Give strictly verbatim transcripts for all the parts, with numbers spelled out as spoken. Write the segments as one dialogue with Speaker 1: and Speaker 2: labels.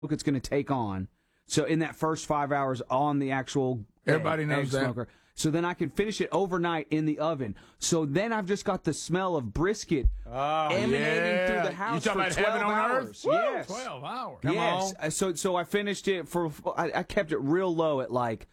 Speaker 1: it's going to take on. So in that first five hours on the actual
Speaker 2: everybody
Speaker 1: egg,
Speaker 2: knows
Speaker 1: egg
Speaker 2: that.
Speaker 1: smoker. So then I can finish it overnight in the oven. So then I've just got the smell of brisket
Speaker 2: oh,
Speaker 1: emanating
Speaker 2: yeah.
Speaker 1: through the house
Speaker 2: you
Speaker 1: for
Speaker 2: about
Speaker 1: twelve
Speaker 2: heaven on
Speaker 1: hours.
Speaker 2: earth? Woo,
Speaker 1: yes,
Speaker 2: twelve hours. Come
Speaker 1: yes.
Speaker 2: on.
Speaker 1: So so I finished it for. I, I kept it real low at like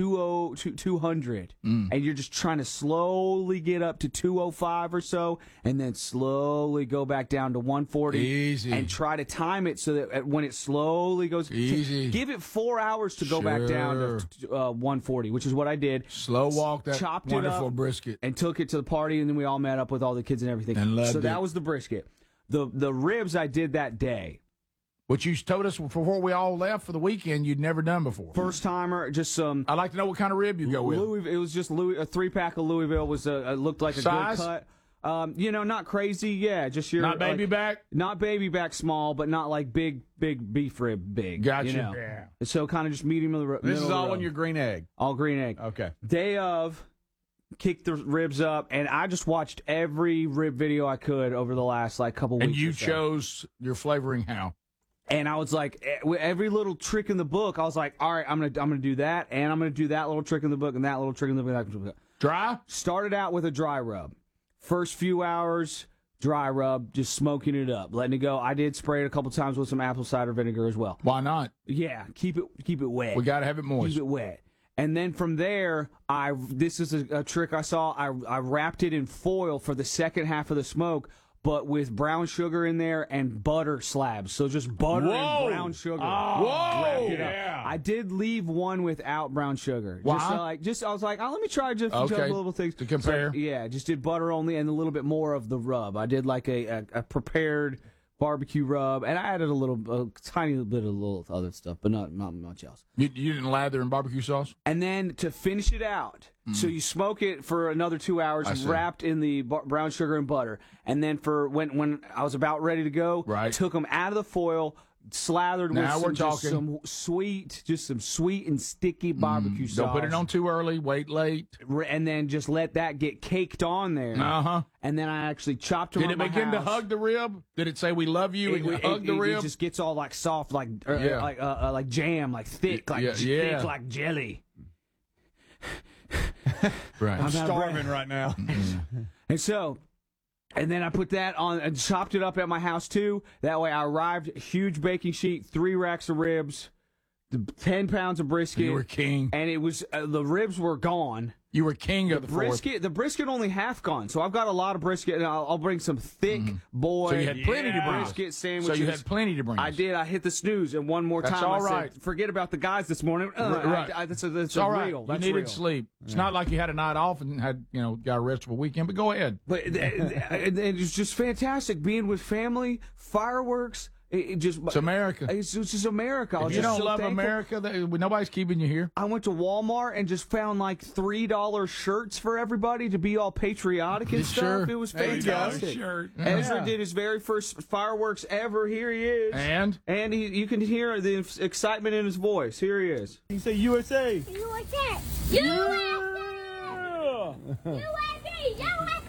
Speaker 1: two hundred,
Speaker 2: Mm.
Speaker 1: and you're just trying to slowly get up to two oh five or so, and then slowly go back down to one forty.
Speaker 2: Easy.
Speaker 1: And try to time it so that when it slowly goes,
Speaker 2: Easy.
Speaker 1: give it four hours to go back down to uh, one forty, which is what I did.
Speaker 2: Slow walk that
Speaker 1: Chopped
Speaker 2: wonderful
Speaker 1: it up
Speaker 2: brisket.
Speaker 1: and took it to the party, and then we all met up with all the kids and everything.
Speaker 2: And loved
Speaker 1: so
Speaker 2: it.
Speaker 1: that was the brisket. The the ribs I did that day.
Speaker 2: Which you told us before we all left for the weekend you'd never done before.
Speaker 1: First timer, just some.
Speaker 2: I'd like to know what kind of rib you go with.
Speaker 1: Louis, it was just Louis, a three pack of Louisville. Was a, it looked like a
Speaker 2: Size?
Speaker 1: good cut. Um, you know, not crazy. Yeah, just your
Speaker 2: Not baby
Speaker 1: like,
Speaker 2: back?
Speaker 1: Not baby back small, but not like big big beef rib big.
Speaker 2: Gotcha.
Speaker 1: You know?
Speaker 2: Yeah.
Speaker 1: So kind of just medium of the road.
Speaker 3: This is all on your green egg.
Speaker 1: all green egg.
Speaker 3: Okay.
Speaker 1: Day of, kicked the ribs up, and I just watched every rib video I could over the last like couple weeks.
Speaker 2: And you
Speaker 1: or so.
Speaker 2: chose your flavoring how?
Speaker 1: And I was like, eh, with every little trick in the book, I was like, all right, I'm gonna I'm gonna do that, and I'm gonna do that little trick in the book, and that little trick in the book.
Speaker 2: Dry?
Speaker 1: Started out with a dry rub. First few hours, dry rub, just smoking it up, letting it go. I did spray it a couple times with some apple cider vinegar as well.
Speaker 2: Why not?
Speaker 1: Yeah, keep it keep it wet.
Speaker 2: We got to have it moist.
Speaker 1: Keep it wet. And then from there, I this is a, a trick I saw. I I wrapped it in foil for the second half of the smoke, but with brown sugar in there and butter slabs. So just butter
Speaker 2: Whoa.
Speaker 1: and brown sugar.
Speaker 2: Oh,
Speaker 1: Wrapped it up.
Speaker 2: yeah.
Speaker 1: I did leave one without brown sugar.
Speaker 2: Why?
Speaker 1: Just uh, like just I was like, oh, let me try just
Speaker 2: Okay.
Speaker 1: just little things
Speaker 2: To compare.
Speaker 1: So, yeah, just did butter only and a little bit more of the rub. I did like a a, a prepared barbecue rub, and I added a little, a tiny bit of little other stuff, but not not much else.
Speaker 2: You, you didn't lather in barbecue sauce?
Speaker 1: And then to finish it out, so you smoke it for another two hours,
Speaker 2: I see.
Speaker 1: wrapped in the bu- brown sugar and butter. And then for when when I was about ready to go,
Speaker 2: Right.
Speaker 1: took them out of the foil, slathered
Speaker 2: Now
Speaker 1: with
Speaker 2: we're
Speaker 1: some, just
Speaker 2: talking.
Speaker 1: some sweet, just some sweet and sticky barbecue sauce.
Speaker 2: Don't put it on too early. Wait late.
Speaker 1: Re- and then just let that get caked on there.
Speaker 2: Uh huh.
Speaker 1: And then I actually chopped them.
Speaker 2: Did
Speaker 1: on
Speaker 2: it
Speaker 1: my
Speaker 2: begin to
Speaker 1: house.
Speaker 2: hug the rib? Did it say we love you and you
Speaker 1: it,
Speaker 2: hug
Speaker 1: it-
Speaker 2: the
Speaker 1: it-
Speaker 2: rib?
Speaker 1: It just gets all like soft, like uh,
Speaker 2: Yeah.
Speaker 1: like uh, uh, like jam, like thick, like
Speaker 2: Yeah,
Speaker 1: j-
Speaker 2: yeah.
Speaker 1: thick, like jelly.
Speaker 2: right.
Speaker 3: I'm
Speaker 1: out of
Speaker 3: starving right now.
Speaker 1: And so, and then I put that on and chopped it up at my house too. That way I arrived, huge baking sheet, three racks of ribs, the ten pounds of brisket.
Speaker 2: You were king.
Speaker 1: And it was, uh, the ribs were gone.
Speaker 2: You were king of the, fourth.
Speaker 1: Brisket, the brisket only half gone. So I've got a lot of brisket, and I'll, I'll bring some thick boy
Speaker 2: Mm-hmm. So you had plenty to bring us.
Speaker 1: brisket
Speaker 2: So
Speaker 1: sandwiches.
Speaker 2: you had plenty to bring
Speaker 1: I
Speaker 2: us.
Speaker 1: did. I hit the snooze, and one more
Speaker 2: That's
Speaker 1: time
Speaker 2: all
Speaker 1: I
Speaker 2: right.
Speaker 1: said, forget about the guys this morning. Uh,
Speaker 2: R- right.
Speaker 1: I, I, that's a, that's
Speaker 2: It's
Speaker 1: a
Speaker 2: all right.
Speaker 1: real.
Speaker 2: You
Speaker 1: That's
Speaker 2: needed
Speaker 1: real.
Speaker 2: sleep. It's not like you had a night off and had, you know, got a restful weekend, but go ahead.
Speaker 1: But it, it, it was just fantastic being with family, fireworks. It, it just
Speaker 2: It's America.
Speaker 1: It's, it's just America. I
Speaker 2: If
Speaker 1: was
Speaker 2: you
Speaker 1: just
Speaker 2: don't
Speaker 1: so
Speaker 2: love
Speaker 1: thankful.
Speaker 2: America, that, nobody's keeping you here.
Speaker 1: I went to Walmart and just found like three dollar shirts for everybody to be all patriotic and
Speaker 2: Sure.
Speaker 1: stuff. It was
Speaker 2: There you go.
Speaker 1: fantastic.
Speaker 2: Shirt.
Speaker 1: Ezra
Speaker 3: Yeah.
Speaker 1: did his very first fireworks ever. Here he is.
Speaker 2: And?
Speaker 1: And he, you can hear the excitement in his voice. Here he is.
Speaker 3: You say U S A.
Speaker 4: U S A! U S A! U S A! U S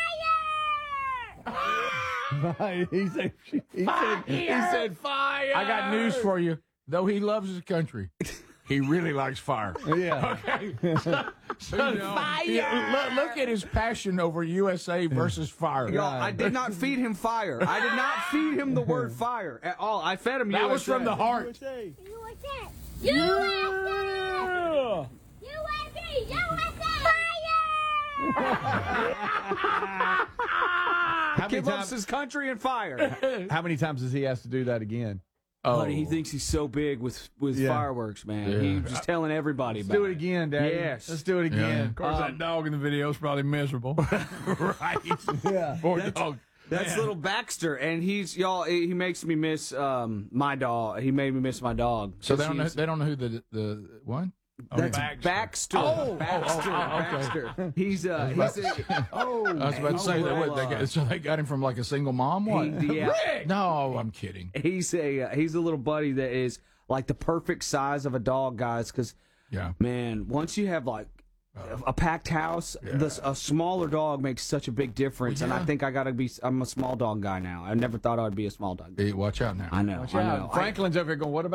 Speaker 4: A! Fire!
Speaker 3: he said, he said, he said,
Speaker 2: fire. I got news for you. Though he loves his country, he really likes fire.
Speaker 3: yeah.
Speaker 2: So, you know, yeah, look, look at his passion over U S A versus fire.
Speaker 1: Y'all, I did not feed him fire. I did not feed him the word fire at all. I fed him
Speaker 2: That
Speaker 1: U S A.
Speaker 2: was from the heart.
Speaker 3: U S A.
Speaker 4: U S A! U S A! U S A! U S A! Fire!
Speaker 3: How many,
Speaker 1: Give up
Speaker 3: times,
Speaker 1: his country and fire.
Speaker 3: how many times does he have to do that again?
Speaker 2: Oh,
Speaker 1: Buddy, he thinks he's so big with with
Speaker 3: Yeah.
Speaker 1: fireworks, man.
Speaker 2: Yeah.
Speaker 1: He's just telling everybody
Speaker 3: Let's
Speaker 1: about
Speaker 3: do it again, Daddy.
Speaker 1: Yes.
Speaker 3: Let's do it
Speaker 2: Yeah.
Speaker 3: again.
Speaker 2: Of course, that dog in the video is probably miserable. right.
Speaker 3: Yeah.
Speaker 2: Poor dog.
Speaker 1: That's little Baxter, and he's y'all. He makes me miss um my dog. He made me miss my dog.
Speaker 2: So they don't know.
Speaker 1: He's-
Speaker 2: They don't know who the the what?
Speaker 1: That's Baxter.
Speaker 2: Oh,
Speaker 1: Baxter.
Speaker 2: oh, oh, okay.
Speaker 1: Baxter. He's uh. He's a,
Speaker 3: Oh,
Speaker 2: I was about to say that. What, they got, so they got him from like a single mom. What?
Speaker 1: He- yeah.
Speaker 2: No, I'm kidding.
Speaker 1: he's a uh, he's a little buddy that is like the perfect size of a dog, guys. Because
Speaker 2: Yeah.
Speaker 1: man, once you have like a packed house, this, a smaller dog makes such a big difference,
Speaker 2: Well,
Speaker 1: and
Speaker 2: yeah.
Speaker 1: I think I gotta be. I'm a small dog guy now. I never thought I'd be a small dog guy.
Speaker 2: Hey, watch out now.
Speaker 1: I know.
Speaker 3: Watch
Speaker 1: I
Speaker 3: out.
Speaker 1: know. I-
Speaker 3: Franklin's over here going, what about